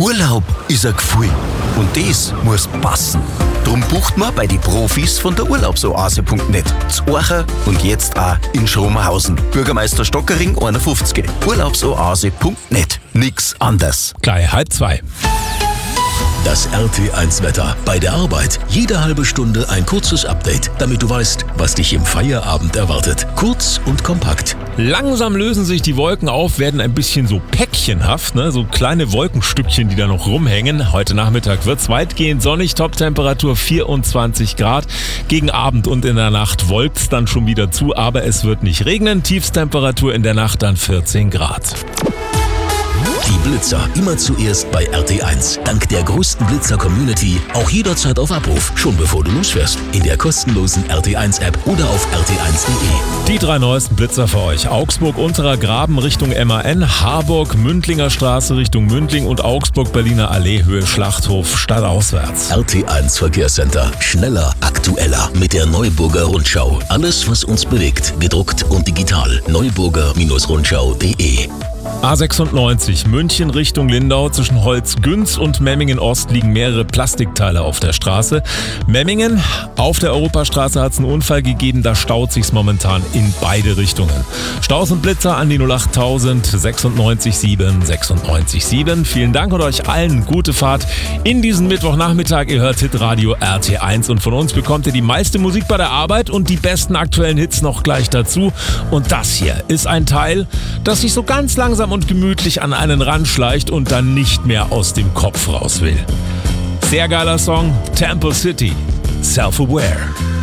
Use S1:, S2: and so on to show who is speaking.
S1: Urlaub ist ein Gefühl und das muss passen. Drum bucht man bei den Profis von der Urlaubsoase.net. Z Orcha und jetzt auch in Schromenhausen. Bürgermeister Stockering 51. Urlaubsoase.net. Nix anders.
S2: Gleich 1:30.
S3: Das RT1-Wetter. Bei der Arbeit jede halbe Stunde ein kurzes Update, damit du weißt, was dich im Feierabend erwartet. Kurz und kompakt.
S2: Langsam lösen sich die Wolken auf, werden ein bisschen so päckchenhaft, so kleine Wolkenstückchen, die da noch rumhängen. Heute Nachmittag wird's weitgehend sonnig, Toptemperatur 24 Grad. Gegen Abend und in der Nacht wolkt's dann schon wieder zu, aber es wird nicht regnen. Tiefstemperatur in der Nacht dann 14 Grad.
S3: Die Blitzer immer zuerst bei RT1. Dank der größten Blitzer-Community auch jederzeit auf Abruf, schon bevor du losfährst. In der kostenlosen RT1-App oder auf rt1.de.
S2: Die 3 neuesten Blitzer für euch. Augsburg Unterer Graben Richtung MAN, Harburg Mündlinger Straße Richtung Mündling und Augsburg Berliner Allee Höhe Schlachthof stadtauswärts.
S3: RT1 Verkehrscenter. Schneller, aktueller mit der Neuburger Rundschau. Alles, was uns bewegt, gedruckt und digital. neuburger-rundschau.de.
S2: A96 München Richtung Lindau, zwischen Holzgünz und Memmingen Ost liegen mehrere Plastikteile auf der Straße. Memmingen, auf der Europastraße hat es einen Unfall gegeben, da staut sich's momentan in beide Richtungen. Staus und Blitzer an die 08000 96 7 96 7. Vielen Dank und euch allen gute Fahrt in diesen Mittwochnachmittag. Ihr hört Hitradio RT1 und von uns bekommt ihr die meiste Musik bei der Arbeit und die besten aktuellen Hits noch gleich dazu. Und das hier ist ein Teil, das sich so ganz langsam und gemütlich an einen ranschleicht und dann nicht mehr aus dem Kopf raus will. Sehr geiler Song, Temple City, Self-Aware.